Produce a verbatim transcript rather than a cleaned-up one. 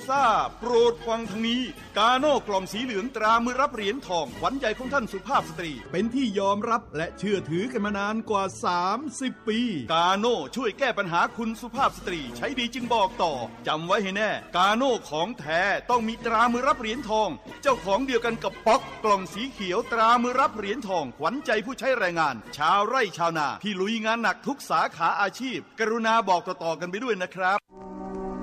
ซ่าโปรดฟังทางนี้กาโน่กล่องสีเหลืองตรามือรับเหรียญทองขวัญใจของท่านสุภาพสตรีเป็นที่ยอมรับและเชื่อถือกันมานานกว่าสามสิบปีกาโน่ช่วยแก้ปัญหาคุณสุภาพสตรีใช้ดีจึงบอกต่อจำไว้ให้แน่กาโน่ของแท้ต้องมีตรามือรับเหรียญทองเจ้าของเดียวกันกับป๊อกกล่องสีเขียวตรามือรับเหรียญทองขวัญใจผู้ใช้แรงงานชาวไร่ชาวนาที่ลุยงานหนักทุกสาขาอาชีพกรุณาบอกต่อๆกันไปด้วยนะครับ